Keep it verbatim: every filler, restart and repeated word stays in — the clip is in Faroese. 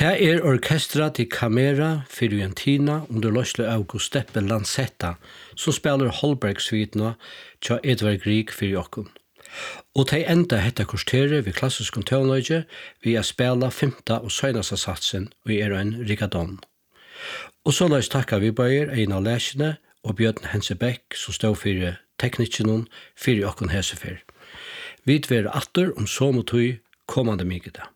Det er orkestra til Camera Fiorentina under løsle av Giuseppe Lanzetta som spiller Holberg-svitene til Edvard Grieg for jokken. Og de enda hette korsteret ved klassisk toneløyde ved å spille femte og søgnaste satsen og er en rigadon. Og så løs takker vi bøyer en av lesene og Bjørn Hensebekk som stod for teknikken for jokken hesefer. Vi vil være atter om så mot høy kommende mykje.